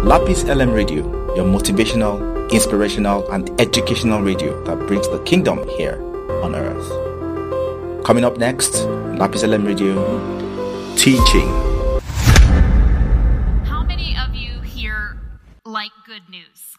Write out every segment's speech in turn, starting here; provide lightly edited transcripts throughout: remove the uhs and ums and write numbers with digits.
Lapis LM Radio, your motivational, inspirational, and educational radio that brings the kingdom here on earth. Coming up next, Lapis LM Radio, teaching. How many of you here like good news?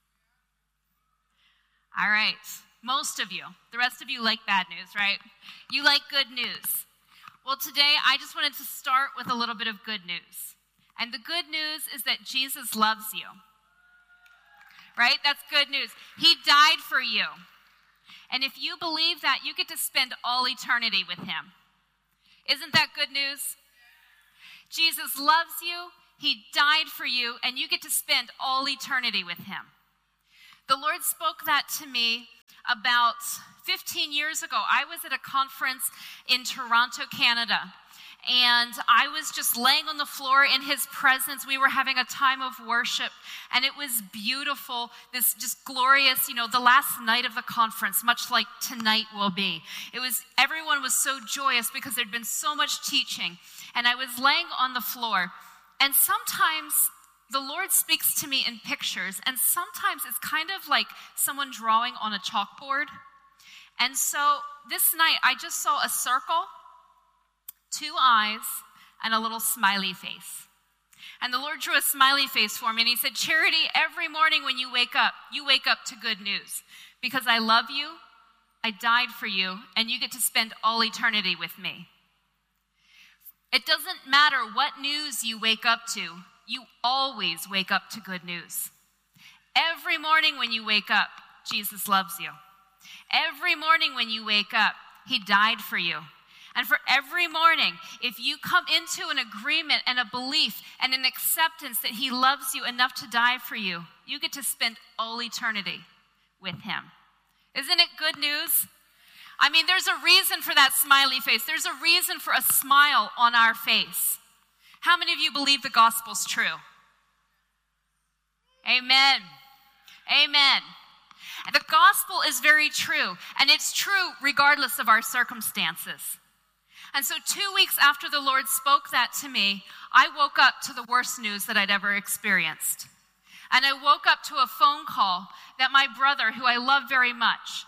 All right, most of you. The rest of you like bad news, right? You like good news. Well, today I just wanted to start with a little bit of good news. And the good news is that Jesus loves you. Right? That's good news. He died for you. And if you believe that, you get to spend all eternity with him. Isn't that good news? Jesus loves you. He died for you, and you get to spend all eternity with him. The Lord spoke that to me about 15 years ago. I was at a conference in Toronto, Canada. And I was just laying on the floor in his presence. We were having a time of worship, and it was beautiful. This just glorious, the last night of the conference, much like tonight will be. Everyone was so joyous because there'd been so much teaching. And I was laying on the floor. And sometimes the Lord speaks to me in pictures, and sometimes it's kind of like someone drawing on a chalkboard. And so this night, I just saw a circle, 2 eyes, and a little smiley face. And the Lord drew a smiley face for me, and he said, Charity, every morning when you wake up to good news. Because I love you, I died for you, and you get to spend all eternity with me. It doesn't matter what news you wake up to, you always wake up to good news. Every morning when you wake up, Jesus loves you. Every morning when you wake up, he died for you. And for every morning, if you come into an agreement and a belief and an acceptance that he loves you enough to die for you, you get to spend all eternity with him. Isn't it good news? I mean, there's a reason for that smiley face. There's a reason for a smile on our face. How many of you believe the gospel's true? Amen. Amen. The gospel is very true, and it's true regardless of our circumstances. And so 2 weeks after the Lord spoke that to me, I woke up to the worst news that I'd ever experienced. And I woke up to a phone call that my brother, who I love very much,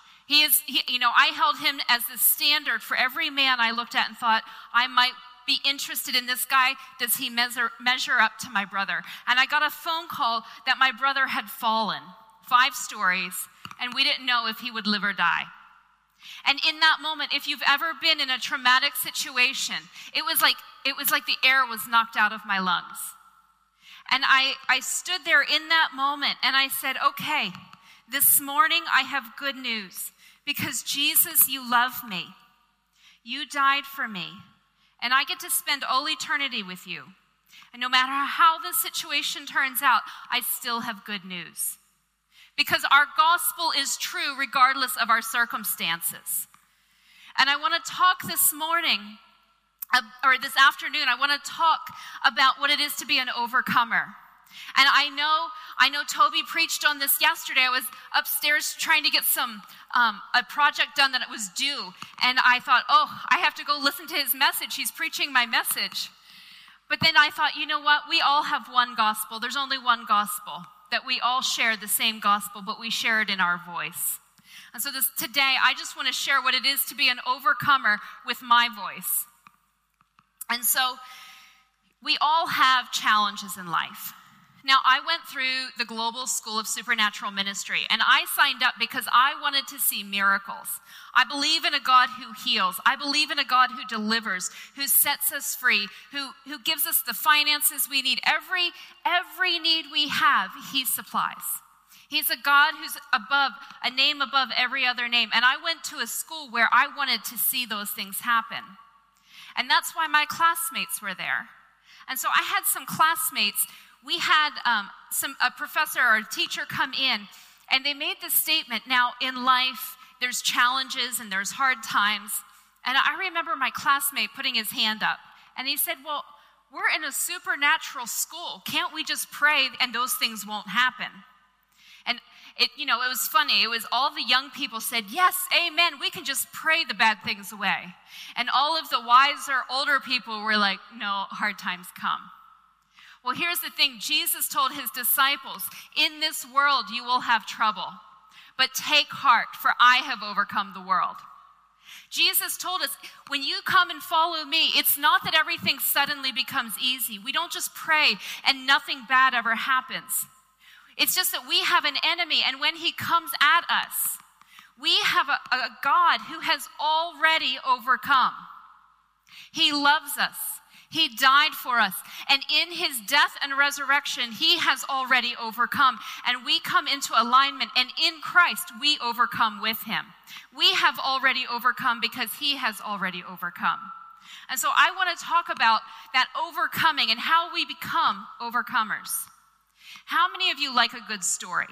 I held him as the standard for every man I looked at and thought, I might be interested in this guy. Does he measure up to my brother? And I got a phone call that my brother had fallen 5 stories, and we didn't know if he would live or die. And in that moment, if you've ever been in a traumatic situation, it was like the air was knocked out of my lungs. And I stood there in that moment and I said, okay, this morning I have good news because Jesus, you love me. You died for me. And I get to spend all eternity with you. And no matter how the situation turns out, I still have good news. Because our gospel is true regardless of our circumstances. And I want to talk this morning, or this afternoon, I want to talk about what it is to be an overcomer. And I know Toby preached on this yesterday. I was upstairs trying to get a project done that it was due. And I thought, I have to go listen to his message. He's preaching my message. But then I thought, you know what? We all have one gospel. There's only one gospel. That we all share the same gospel, but we share it in our voice. And so today, I just want to share what it is to be an overcomer with my voice. And so, we all have challenges in life. Now, I went through the Global School of Supernatural Ministry, and I signed up because I wanted to see miracles. I believe in a God who heals. I believe in a God who delivers, who sets us free, who gives us the finances we need. Every need we have, he supplies. He's a God who's above, a name above every other name. And I went to a school where I wanted to see those things happen. And that's why my classmates were there. And so I had some classmates. We had a professor or a teacher come in, and they made this statement. Now, in life, there's challenges and there's hard times. And I remember my classmate putting his hand up, and he said, well, we're in a supernatural school. Can't we just pray and those things won't happen? And it was funny. It was all the young people said, yes, amen. We can just pray the bad things away. And all of the wiser, older people were like, no, hard times come. Well, here's the thing. Jesus told his disciples, in this world you will have trouble, but take heart, for I have overcome the world. Jesus told us, when you come and follow me, it's not that everything suddenly becomes easy. We don't just pray and nothing bad ever happens. It's just that we have an enemy, and when he comes at us, we have a God who has already overcome. He loves us. He died for us. And in his death and resurrection, he has already overcome. And we come into alignment. And in Christ, we overcome with him. We have already overcome because he has already overcome. And so I want to talk about that overcoming and how we become overcomers. How many of you like a good story?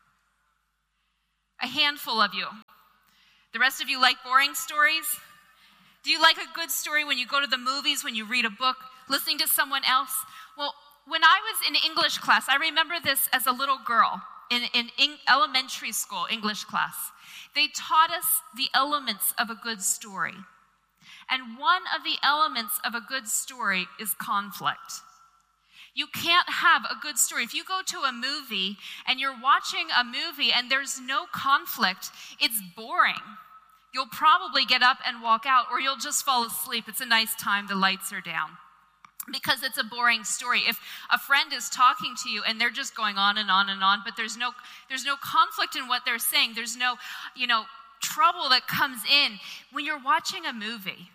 A handful of you. The rest of you like boring stories? Do you like a good story when you go to the movies, when you read a book, listening to someone else? Well, when I was in English class, I remember this as a little girl in elementary school English class. They taught us the elements of a good story. And one of the elements of a good story is conflict. You can't have a good story. If you go to a movie and you're watching a movie and there's no conflict, it's boring. You'll probably get up and walk out, or you'll just fall asleep. It's a nice time, the lights are down. Because it's a boring story. If a friend is talking to you and they're just going on and on and on, but there's no conflict in what they're saying, there's no, trouble that comes in when you're watching a movie.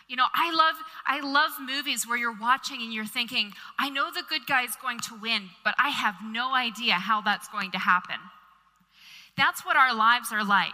I love movies where you're watching and you're thinking, I know the good guy's going to win, but I have no idea how that's going to happen. That's what our lives are like.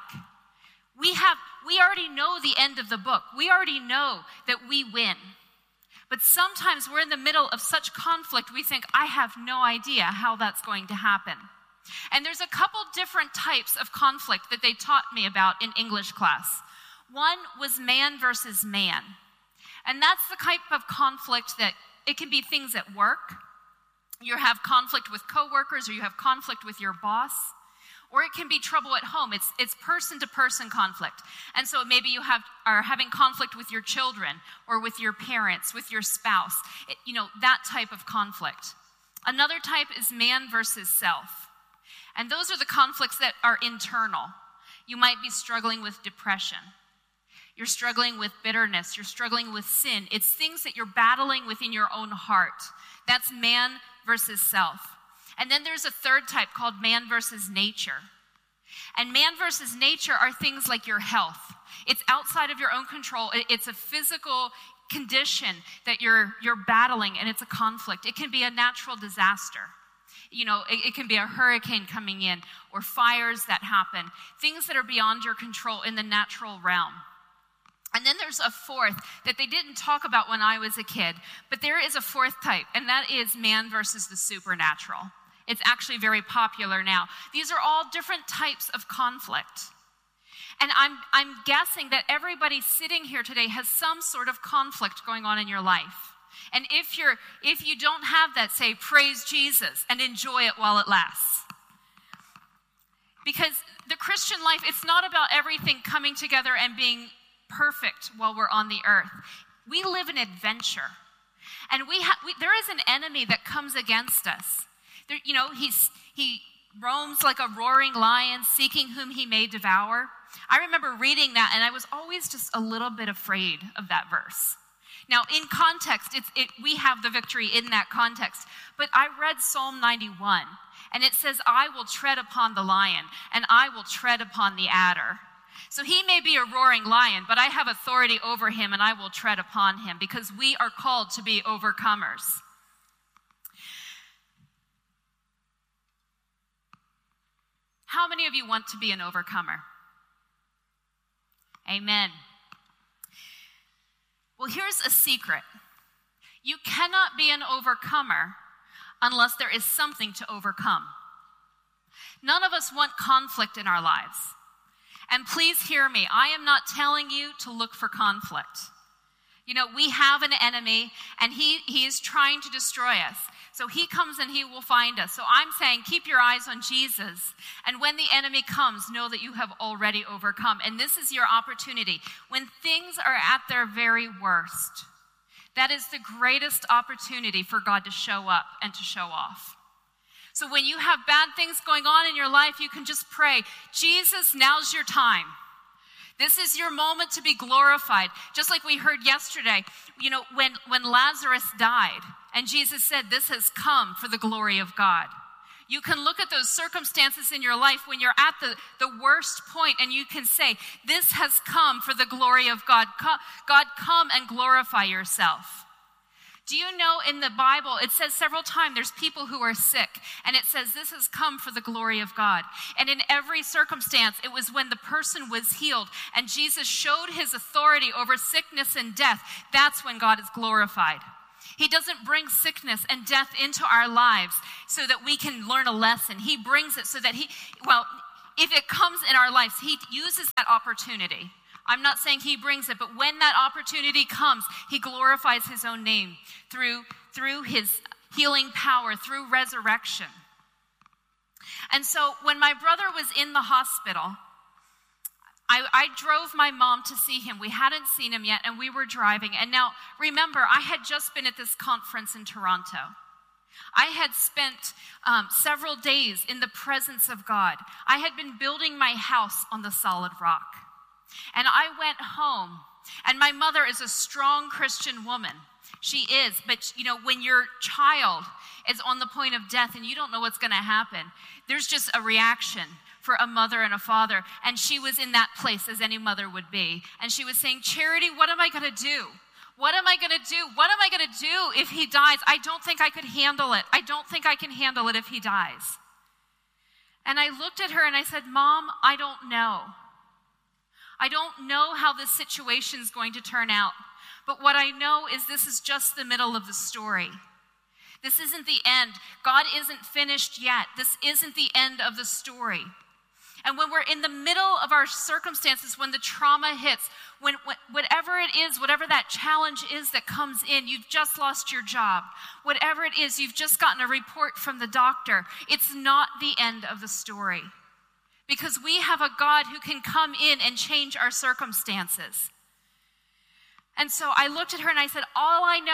We already know the end of the book. We already know that we win. But sometimes we're in the middle of such conflict, we think, I have no idea how that's going to happen. And there's a couple different types of conflict that they taught me about in English class. One was man versus man. And that's the type of conflict that it can be things at work. You have conflict with coworkers, or you have conflict with your boss. Or it can be trouble at home. It's person-to-person conflict. And so maybe you are having conflict with your children or with your parents, with your spouse. That type of conflict. Another type is man versus self. And those are the conflicts that are internal. You might be struggling with depression. You're struggling with bitterness. You're struggling with sin. It's things that you're battling within your own heart. That's man versus self. And then there's a third type called man versus nature. And man versus nature are things like your health. It's outside of your own control. It's a physical condition that you're battling, and it's a conflict. It can be a natural disaster. It can be a hurricane coming in, or fires that happen. Things that are beyond your control in the natural realm. And then there's a fourth that they didn't talk about when I was a kid, but there is a fourth type, and that is man versus the supernatural. It's actually very popular now. These are all different types of conflict. And I'm guessing that everybody sitting here today has some sort of conflict going on in your life. And if you don't have that, say, praise Jesus and enjoy it while it lasts. Because the Christian life, it's not about everything coming together and being perfect while we're on the earth. We live an adventure. And there is an enemy that comes against us. He roams like a roaring lion, seeking whom he may devour. I remember reading that, and I was always just a little bit afraid of that verse. Now, in context, we have the victory in that context. But I read Psalm 91, and it says, I will tread upon the lion, and I will tread upon the adder. So he may be a roaring lion, but I have authority over him, and I will tread upon him, because we are called to be overcomers. How many of you want to be an overcomer? Amen. Well, here's a secret. You cannot be an overcomer unless there is something to overcome. None of us want conflict in our lives. And please hear me, I am not telling you to look for conflict. We have an enemy, and he is trying to destroy us. So he comes and he will find us. So I'm saying keep your eyes on Jesus. And when the enemy comes, know that you have already overcome. And this is your opportunity. When things are at their very worst, That is the greatest opportunity for God to show up and to show off. So when you have bad things going on in your life, you can just pray, Jesus, now's your time. This is your moment to be glorified. Just like we heard yesterday, when Lazarus died, and Jesus said, this has come for the glory of God. You can look at those circumstances in your life when you're at the worst point, and you can say, this has come for the glory of God. God, come and glorify yourself. Do you know in the Bible, it says several times there's people who are sick, and it says this has come for the glory of God. And in every circumstance, it was when the person was healed and Jesus showed his authority over sickness and death. That's when God is glorified. He doesn't bring sickness and death into our lives so that we can learn a lesson. He brings it so that if it comes in our lives, he uses that opportunity. I'm not saying he brings it, but when that opportunity comes, he glorifies his own name through his healing power, through resurrection. And so when my brother was in the hospital, I drove my mom to see him. We hadn't seen him yet, and we were driving. And now, remember, I had just been at this conference in Toronto. I had spent several days in the presence of God. I had been building my house on the solid rock. And I went home, and my mother is a strong Christian woman. She is, but when your child is on the point of death and you don't know what's going to happen, there's just a reaction for a mother and a father. And she was in that place as any mother would be. And she was saying, Charity, what am I going to do? What am I going to do? What am I going to do if he dies? I don't think I could handle it. I don't think I can handle it if he dies. And I looked at her and I said, Mom, I don't know. I don't know how this situation is going to turn out. But what I know is this is just the middle of the story. This isn't the end. God isn't finished yet. This isn't the end of the story. And when we're in the middle of our circumstances, when the trauma hits, when whatever it is, whatever that challenge is that comes in, you've just lost your job, whatever it is, you've just gotten a report from the doctor, it's not the end of the story. Because we have a God who can come in and change our circumstances. And so I looked at her and I said, all I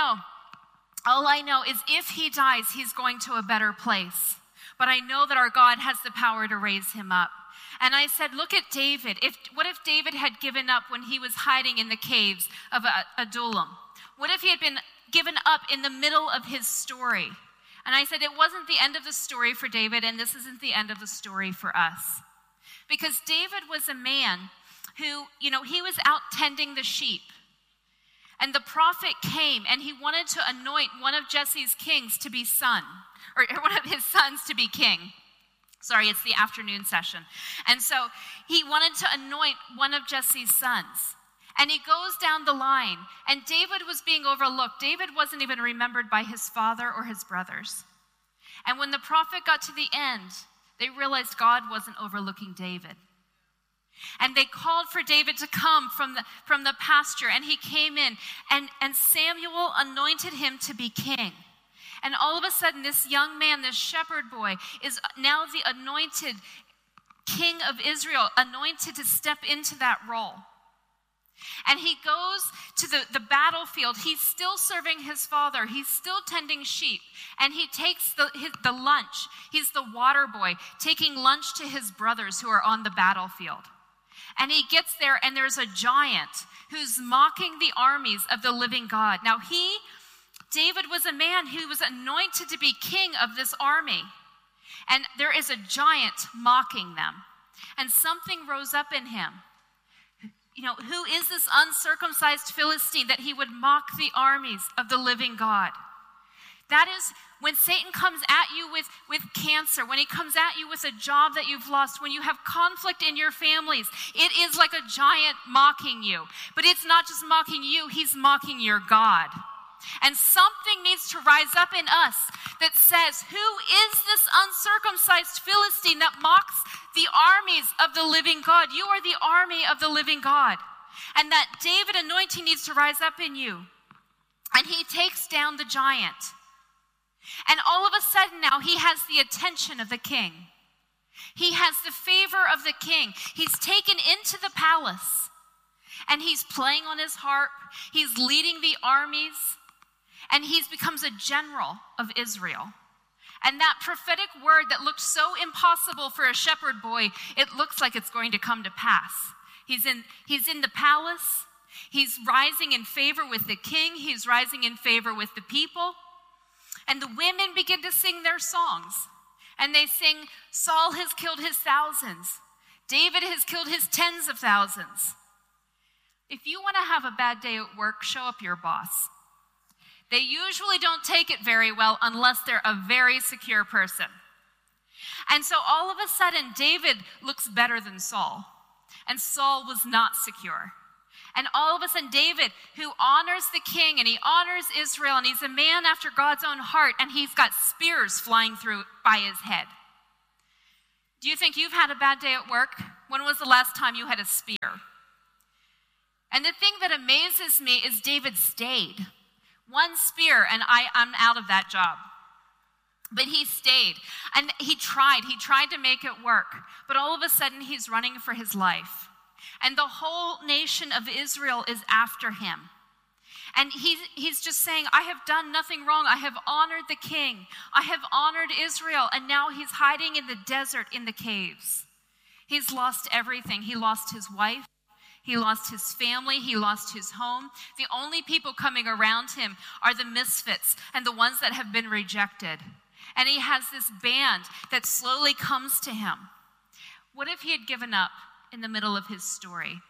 know is if he dies, he's going to a better place. But I know that our God has the power to raise him up. And I said, look at David. What if David had given up when he was hiding in the caves of Adullam? What if he had been given up in the middle of his story? And I said, it wasn't the end of the story for David, and this isn't the end of the story for us. Because David was a man who, he was out tending the sheep. And the prophet came, and he wanted to anoint one of Jesse's kings to be son, or one of his sons to be king. Sorry, it's the afternoon session. And so he wanted to anoint one of Jesse's sons. And he goes down the line, and David was being overlooked. David wasn't even remembered by his father or his brothers. And when the prophet got to the end, they realized God wasn't overlooking David. And they called for David to come from the pasture, and he came in, and Samuel anointed him to be king. And all of a sudden, this young man, this shepherd boy, is now the anointed king of Israel, anointed to step into that role. And he goes to the battlefield. He's still serving his father. He's still tending sheep. And he takes the lunch. He's the water boy, taking lunch to his brothers who are on the battlefield. And he gets there, and there's a giant who's mocking the armies of the living God. Now David was a man who was anointed to be king of this army. And there is a giant mocking them. And something rose up in him. Who is this uncircumcised Philistine that he would mock the armies of the living God? That is when Satan comes at you with cancer, when he comes at you with a job that you've lost, when you have conflict in your families, it is like a giant mocking you. But it's not just mocking you, he's mocking your God. And something needs to rise up in us that says, who is this uncircumcised Philistine that mocks the armies of the living God? You are the army of the living God. And that David anointing needs to rise up in you. And he takes down the giant. And all of a sudden now he has the attention of the king. He has the favor of the king. He's taken into the palace. And he's playing on his harp. He's leading the armies. and he becomes a general of Israel. And that prophetic word that looked so impossible for a shepherd boy, it looks like it's going to come to pass. He's in the palace. He's rising in favor with the king. He's rising in favor with the people. And the women begin to sing their songs. And they sing, Saul has killed his thousands. David has killed his tens of thousands. If you want to have a bad day at work, show up your boss. They usually don't take it very well unless they're a very secure person. And so all of a sudden, David looks better than Saul. And Saul was not secure. And all of a sudden, David, who honors the king and he honors Israel, and he's a man after God's own heart, and he's got spears flying through by his head. Do you think you've had a bad day at work? When was the last time you had a spear? And the thing that amazes me is David stayed. One spear, and I'm out of that job. But he stayed, and he tried to make it work. But all of a sudden, he's running for his life. And the whole nation of Israel is after him. And he's just saying, I have done nothing wrong. I have honored the king. I have honored Israel. And now he's hiding in the desert in the caves. He's lost everything. He lost his wife. He lost his family. He lost his home. The only people coming around him are the misfits and the ones that have been rejected. And he has this band that slowly comes to him. What if he had given up in the middle of his story?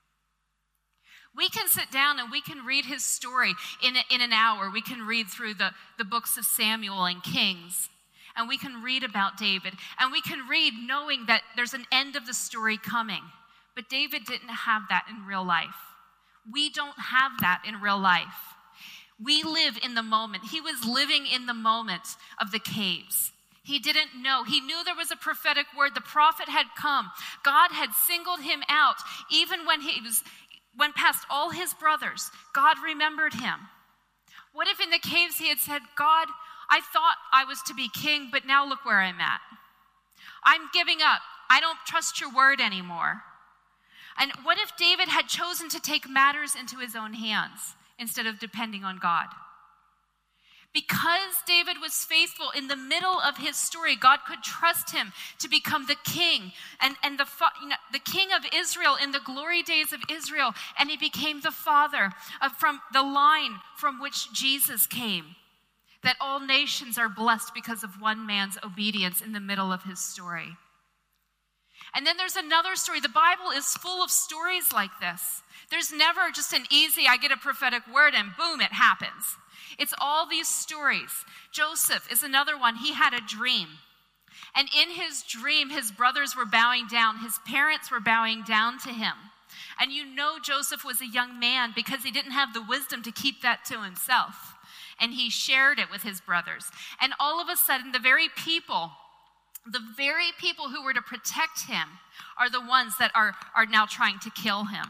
We can sit down and we can read his story in an hour. We can read through the books of Samuel and Kings. And we can read about David. And we can read knowing that there's an end of the story coming. But David didn't have that in real life. We don't have that in real life. We live in the moment. He was living in the moment of the caves. He didn't know. He knew there was a prophetic word. The prophet had come. God had singled him out. Even when he went past all his brothers, God remembered him. What if in the caves he had said, God, I thought I was to be king, but now look where I'm at. I'm giving up. I don't trust your word anymore. And what if David had chosen to take matters into his own hands instead of depending on God? Because David was faithful in the middle of his story, God could trust him to become the king and the king of Israel in the glory days of Israel. And he became the father from the line from which Jesus came. That all nations are blessed because of one man's obedience in the middle of his story. And then there's another story. The Bible is full of stories like this. There's never just an easy, I get a prophetic word and boom, it happens. It's all these stories. Joseph is another one. He had a dream. And in his dream, his brothers were bowing down. His parents were bowing down to him. And you know Joseph was a young man because he didn't have the wisdom to keep that to himself. And he shared it with his brothers. And all of a sudden, the very people who were to protect him are the ones that are now trying to kill him.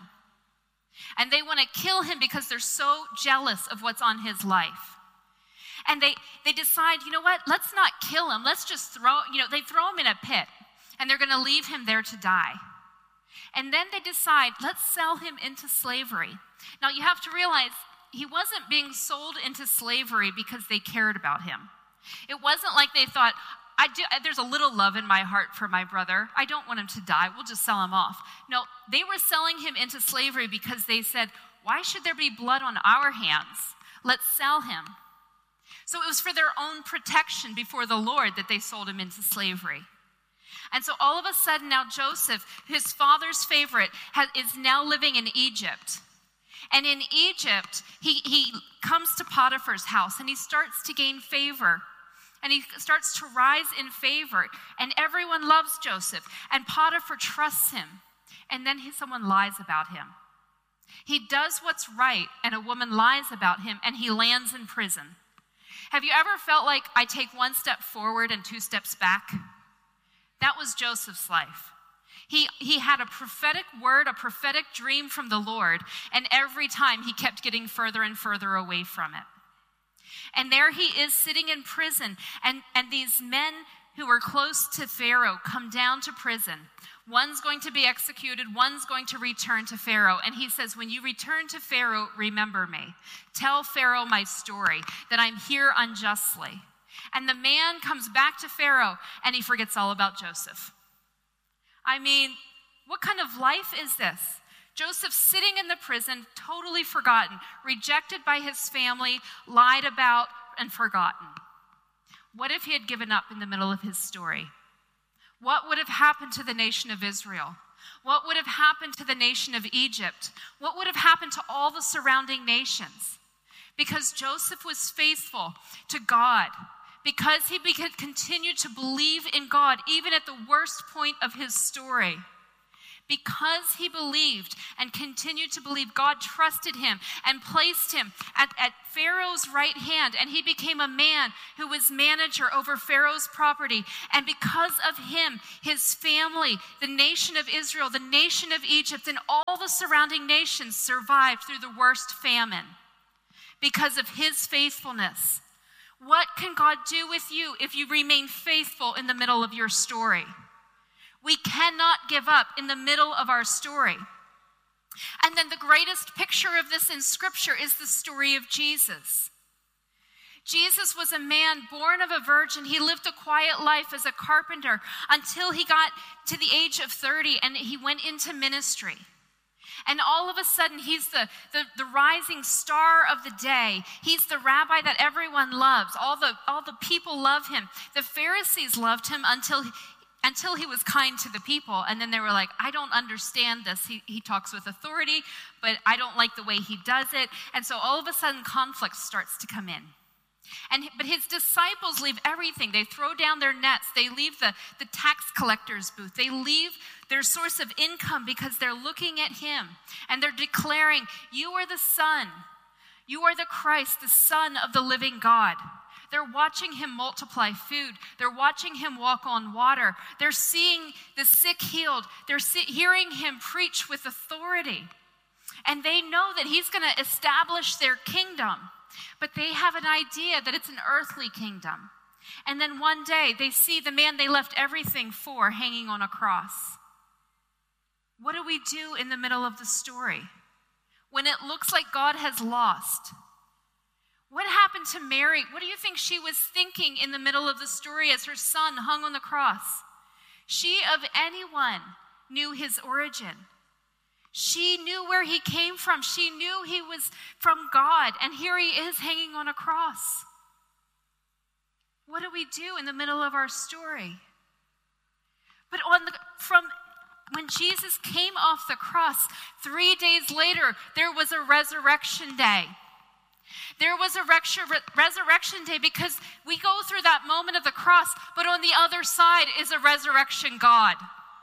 And they want to kill him because they're so jealous of what's on his life. And they decide, you know what, let's not kill him. Let's just they throw him in a pit. And they're going to leave him there to die. And then they decide, let's sell him into slavery. Now you have to realize, he wasn't being sold into slavery because they cared about him. It wasn't like they thought, there's a little love in my heart for my brother. I don't want him to die. We'll just sell him off. No, they were selling him into slavery because they said, why should there be blood on our hands? Let's sell him. So it was for their own protection before the Lord that they sold him into slavery. And so all of a sudden now Joseph, his father's favorite, is now living in Egypt. And in Egypt, he comes to Potiphar's house and he starts to gain favor. And he starts to rise in favor. And everyone loves Joseph. And Potiphar trusts him. And then someone lies about him. He does what's right, and a woman lies about him, and he lands in prison. Have you ever felt like I take one step forward and 2 steps back? That was Joseph's life. He had a prophetic word, a prophetic dream from the Lord, and every time he kept getting further and further away from it. And there he is sitting in prison. And these men who were close to Pharaoh come down to prison. One's going to be executed. One's going to return to Pharaoh. And he says, when you return to Pharaoh, remember me. Tell Pharaoh my story, that I'm here unjustly. And the man comes back to Pharaoh, and he forgets all about Joseph. I mean, what kind of life is this? Joseph sitting in the prison, totally forgotten, rejected by his family, lied about, and forgotten. What if he had given up in the middle of his story? What would have happened to the nation of Israel? What would have happened to the nation of Egypt? What would have happened to all the surrounding nations? Because Joseph was faithful to God, because he continued to believe in God even at the worst point of his story. Because he believed and continued to believe, God trusted him and placed him at Pharaoh's right hand, and he became a man who was manager over Pharaoh's property. And because of him, his family, the nation of Israel, the nation of Egypt, and all the surrounding nations survived through the worst famine because of his faithfulness. What can God do with you if you remain faithful in the middle of your story? We cannot give up in the middle of our story. And then the greatest picture of this in Scripture is the story of Jesus. Jesus was a man born of a virgin. He lived a quiet life as a carpenter until he got to the age of 30 and he went into ministry. And all of a sudden, he's the rising star of the day. He's the rabbi that everyone loves. All the people love him. The Pharisees loved him until he was kind to the people. And then they were like, I don't understand this. He talks with authority, but I don't like the way he does it. And so all of a sudden, conflict starts to come in. But his disciples leave everything. They throw down their nets. They leave the tax collector's booth. They leave their source of income because they're looking at him. And they're declaring, you are the Son. You are the Christ, the Son of the living God. They're watching him multiply food. They're watching him walk on water. They're seeing the sick healed. They're hearing him preach with authority. And they know that he's going to establish their kingdom. But they have an idea that it's an earthly kingdom. And then one day they see the man they left everything for hanging on a cross. What do we do in the middle of the story? When it looks like God has lost. What happened to Mary? What do you think she was thinking in the middle of the story as her son hung on the cross? She, of anyone, knew his origin. She knew where he came from. She knew he was from God. And here he is hanging on a cross. What do we do in the middle of our story? But from when Jesus came off the cross, 3 days later, there was a resurrection day. There was a resurrection day because we go through that moment of the cross, but on the other side is a resurrection God.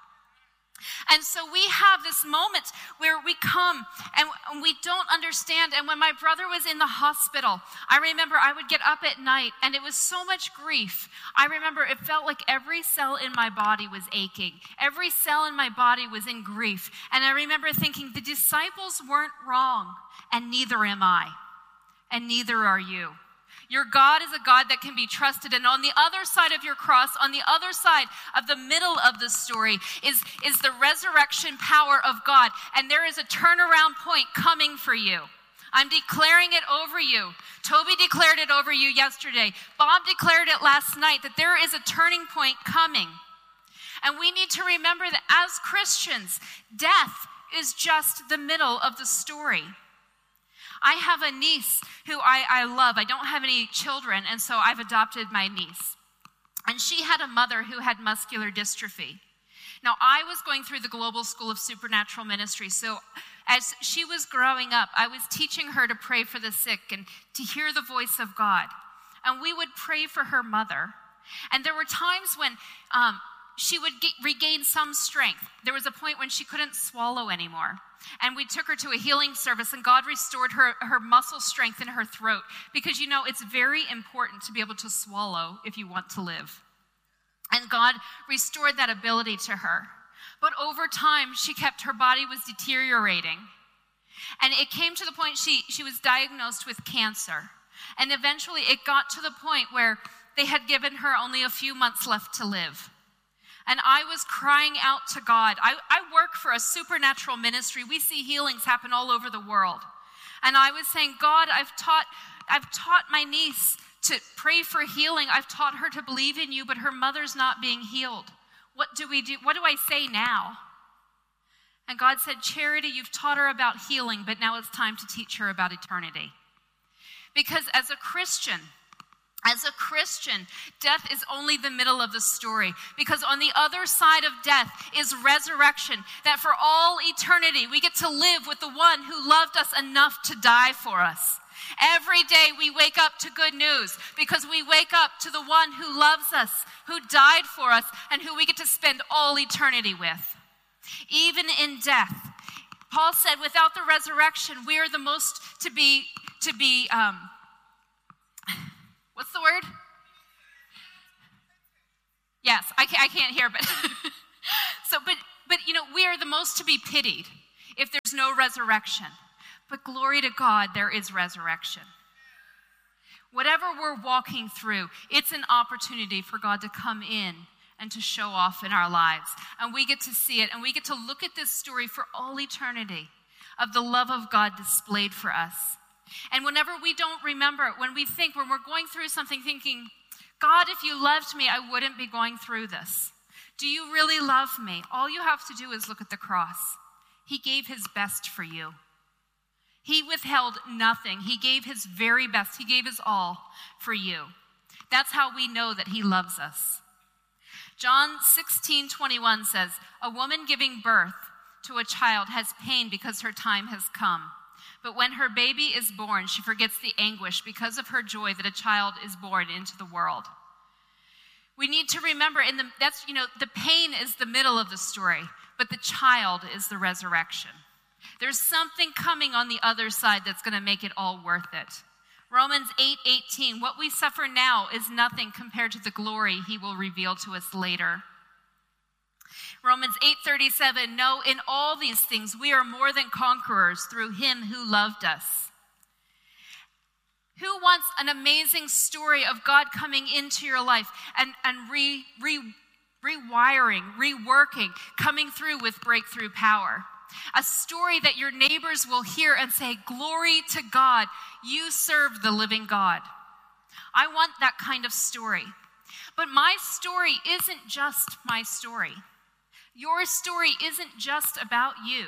And so we have this moment where we come and we don't understand. And when my brother was in the hospital, I remember I would get up at night and it was so much grief. I remember it felt like every cell in my body was aching. Every cell in my body was in grief. And I remember thinking, the disciples weren't wrong, and neither am I, and neither are you. Your God is a God that can be trusted. And on the other side of your cross, on the other side of the middle of the story is the resurrection power of God. And there is a turnaround point coming for you. I'm declaring it over you. Toby declared it over you yesterday. Bob declared it last night, that there is a turning point coming. And we need to remember that as Christians, death is just the middle of the story. I have a niece who I love. I don't have any children, and so I've adopted my niece. And she had a mother who had muscular dystrophy. Now, I was going through the Global School of Supernatural Ministry, so as she was growing up, I was teaching her to pray for the sick and to hear the voice of God. And we would pray for her mother. And there were times when she would regain some strength. There was a point when she couldn't swallow anymore. And we took her to a healing service, and God restored her muscle strength in her throat. Because, you know, it's very important to be able to swallow if you want to live. And God restored that ability to her. But over time, her body was deteriorating. And it came to the point she was diagnosed with cancer. And eventually it got to the point where they had given her only a few months left to live. And I was crying out to God. I work for a supernatural ministry. We see healings happen all over the world. And I was saying, God, I've taught my niece to pray for healing. I've taught her to believe in you, but her mother's not being healed. What do we do? What do I say now? And God said, Charity, you've taught her about healing, but now it's time to teach her about eternity. Because as a Christian, death is only the middle of the story. Because on the other side of death is resurrection, that for all eternity we get to live with the one who loved us enough to die for us. Every day we wake up to good news because we wake up to the one who loves us, who died for us, and who we get to spend all eternity with. Even in death, Paul said, without the resurrection, we are the most to be what's the word? Yes, I can't hear, but but we are the most to be pitied if there's no resurrection. But glory to God, there is resurrection. Whatever we're walking through, it's an opportunity for God to come in and to show off in our lives. And we get to see it, and we get to look at this story for all eternity of the love of God displayed for us. And whenever we don't remember it, when we're going through something thinking, God, if you loved me, I wouldn't be going through this. Do you really love me? All you have to do is look at the cross. He gave his best for you. He withheld nothing. He gave his very best. He gave his all for you. That's how we know that he loves us. John 16:21 says, a woman giving birth to a child has pain because her time has come. But when her baby is born, she forgets the anguish because of her joy that a child is born into the world. We need to remember, the pain is the middle of the story, but the child is the resurrection. There's something coming on the other side that's going to make it all worth it. Romans 8:18, what we suffer now is nothing compared to the glory he will reveal to us later. Romans 8:37, no, in all these things we are more than conquerors through him who loved us. Who wants an amazing story of God coming into your life and rewiring, reworking, coming through with breakthrough power? A story that your neighbors will hear and say, glory to God, you serve the living God. I want that kind of story. But my story isn't just my story. Your story isn't just about you.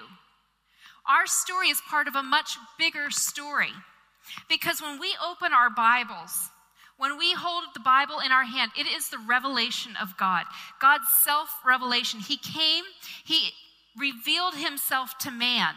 Our story is part of a much bigger story. Because when we open our Bibles, when we hold the Bible in our hand, it is the revelation of God. God's self-revelation. He came, he revealed himself to man.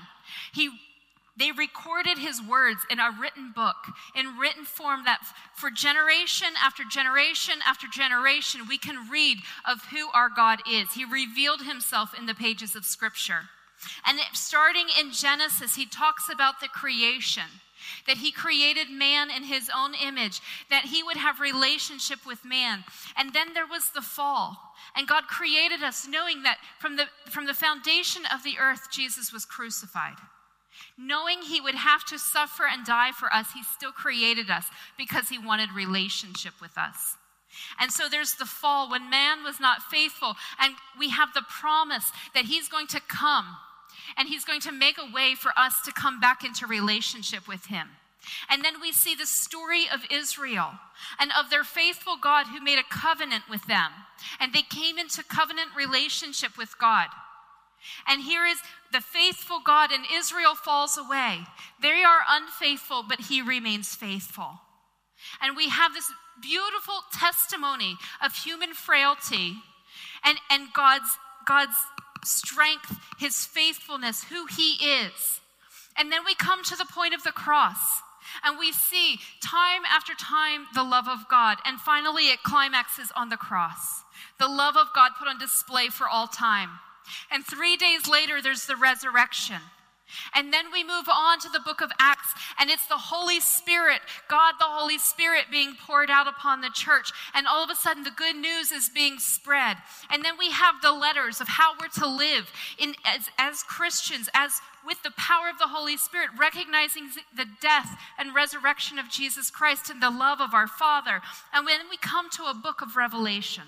They recorded his words in a written book, in written form, that for generation after generation after generation, we can read of who our God is. He revealed himself in the pages of Scripture. And starting in Genesis, he talks about the creation, that he created man in his own image, that he would have relationship with man. And then there was the fall. And God created us knowing that from the foundation of the earth, Jesus was crucified. Knowing he would have to suffer and die for us, he still created us because he wanted relationship with us. And so there's the fall when man was not faithful, and we have the promise that he's going to come and he's going to make a way for us to come back into relationship with him. And then we see the story of Israel and of their faithful God who made a covenant with them. And they came into covenant relationship with God. And here is the faithful God, and Israel falls away. They are unfaithful, but he remains faithful. And we have this beautiful testimony of human frailty and God's strength, his faithfulness, who he is. And then we come to the point of the cross, and we see time after time the love of God. And finally it climaxes on the cross. The love of God put on display for all time. And 3 days later, there's the resurrection. And then we move on to the book of Acts, and it's the Holy Spirit, God the Holy Spirit being poured out upon the church. And all of a sudden, the good news is being spread. And then we have the letters of how we're to live as Christians, as with the power of the Holy Spirit, recognizing the death and resurrection of Jesus Christ and the love of our Father. And then we come to a book of Revelation.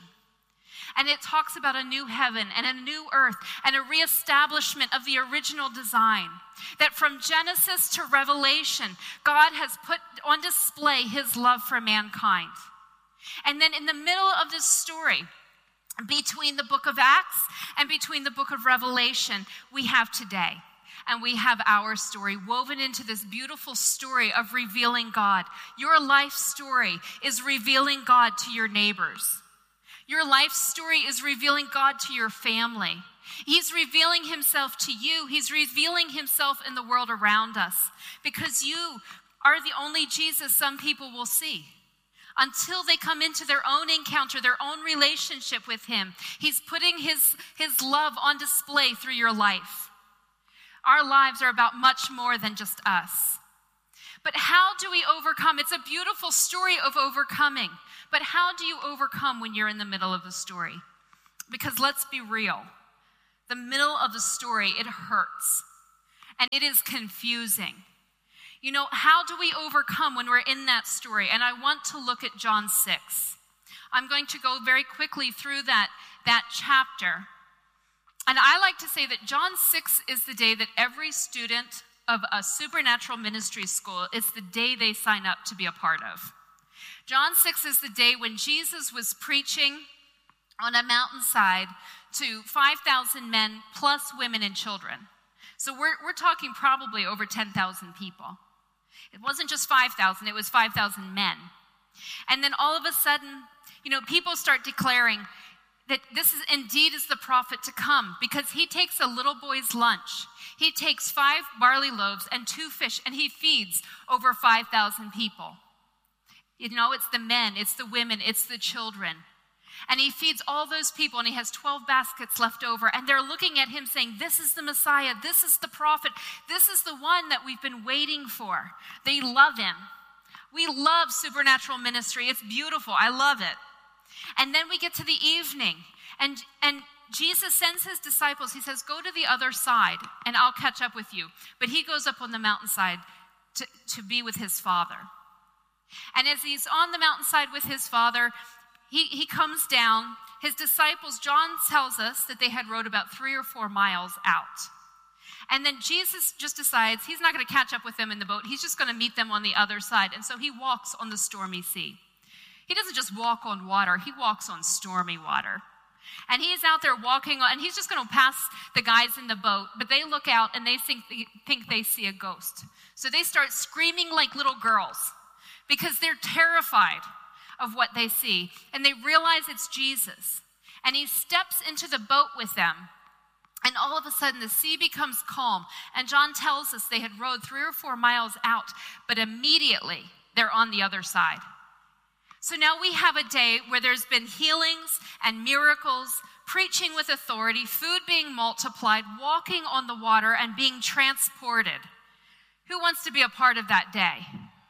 And it talks about a new heaven and a new earth and a reestablishment of the original design. That from Genesis to Revelation, God has put on display his love for mankind. And then in the middle of this story, between the book of Acts and between the book of Revelation, we have today. And we have our story woven into this beautiful story of revealing God. Your life story is revealing God to your neighbors. Your life story is revealing God to your family. He's revealing himself to you. He's revealing himself in the world around us because you are the only Jesus some people will see. Until they come into their own encounter, their own relationship with him, he's putting his love on display through your life. Our lives are about much more than just us. But how do we overcome? It's a beautiful story of overcoming. But how do you overcome when you're in the middle of the story? Because let's be real. The middle of the story, it hurts. And it is confusing. You know, how do we overcome when we're in that story? And I want to look at John 6. I'm going to go very quickly through that chapter. And I like to say that John 6 is the day that every student of a supernatural ministry school, it's the day they sign up to be a part of. John 6 is the day when Jesus was preaching on a mountainside to 5,000 men plus women and children. So we're talking probably over 10,000 people. It wasn't just 5,000, it was 5,000 men. And then all of a sudden, you know, people start declaring that this is indeed is the prophet to come because he takes a little boy's lunch. He takes 5 barley loaves and 2 fish and he feeds over 5,000 people. You know, it's the men, it's the women, it's the children. And he feeds all those people and he has 12 baskets left over. And they're looking at him saying, this is the Messiah, this is the prophet, this is the one that we've been waiting for. They love him. We love supernatural ministry. It's beautiful. I love it. And then we get to the evening and Jesus sends his disciples. He says, go to the other side and I'll catch up with you. But he goes up on the mountainside to be with his Father. And as he's on the mountainside with his Father, he comes down. His disciples, John tells us that they had rowed about 3 or 4 miles out. And then Jesus just decides he's not going to catch up with them in the boat. He's just going to meet them on the other side. And so he walks on the stormy sea. He doesn't just walk on water. He walks on stormy water. And he's out there walking on, and he's just going to pass the guys in the boat. But they look out and they think they see a ghost. So they start screaming like little girls because they're terrified of what they see. And they realize it's Jesus. And he steps into the boat with them. And all of a sudden, the sea becomes calm. And John tells us they had rowed 3 or 4 miles out, but immediately they're on the other side. So now we have a day where there's been healings and miracles, preaching with authority, food being multiplied, walking on the water, and being transported. Who wants to be a part of that day?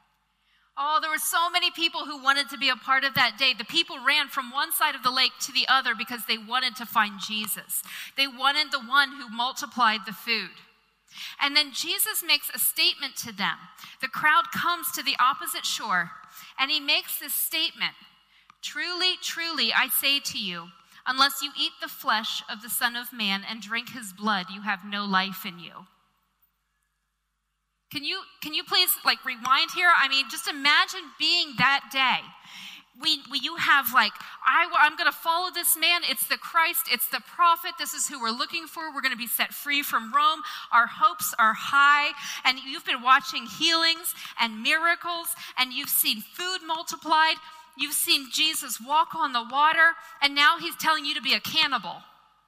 Oh, there were so many people who wanted to be a part of that day. The people ran from one side of the lake to the other because they wanted to find Jesus. They wanted the one who multiplied the food. And then Jesus makes a statement to them. The crowd comes to the opposite shore, and he makes this statement. Truly, truly, I say to you, unless you eat the flesh of the Son of Man and drink his blood, you have no life in you. Can you please rewind here? I mean, just imagine being that day. You have I'm going to follow this man. It's the Christ. It's the prophet. This is who we're looking for. We're going to be set free from Rome. Our hopes are high. And you've been watching healings and miracles. And you've seen food multiplied. You've seen Jesus walk on the water. And now he's telling you to be a cannibal.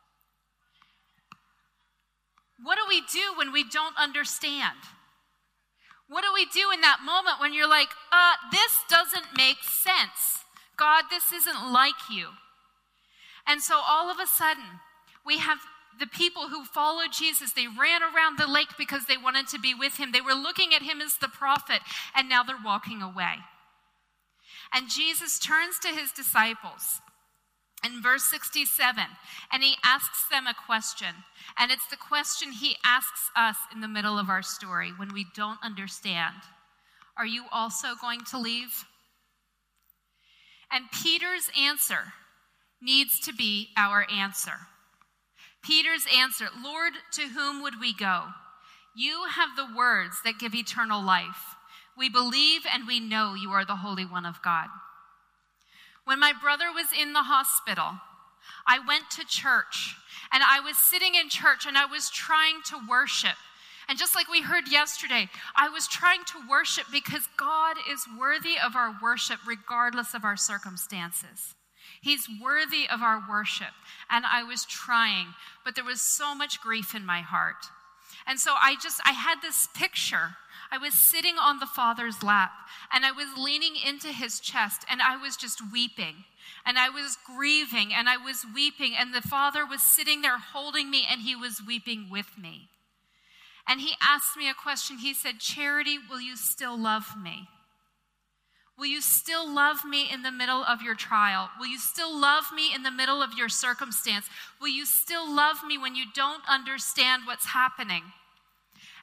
What do we do when we don't understand? What do we do in that moment when you're like, this doesn't make sense. God, this isn't like you. And so all of a sudden, we have the people who followed Jesus, they ran around the lake because they wanted to be with him. They were looking at him as the prophet, and now they're walking away. And Jesus turns to his disciples in verse 67, and he asks them a question. And it's the question he asks us in the middle of our story when we don't understand. Are you also going to leave? And Peter's answer needs to be our answer. Peter's answer, Lord, to whom would we go? You have the words that give eternal life. We believe and we know you are the Holy One of God. When my brother was in the hospital, I went to church, and I was sitting in church, and I was trying to worship. And just like we heard yesterday, I was trying to worship because God is worthy of our worship regardless of our circumstances. He's worthy of our worship. And I was trying, but there was so much grief in my heart. And so I had this picture. I was sitting on the Father's lap, and I was leaning into his chest, and I was just weeping. And I was grieving, and I was weeping, and the Father was sitting there holding me, and he was weeping with me. And he asked me a question. He said, Charity, will you still love me? Will you still love me in the middle of your trial? Will you still love me in the middle of your circumstance? Will you still love me when you don't understand what's happening?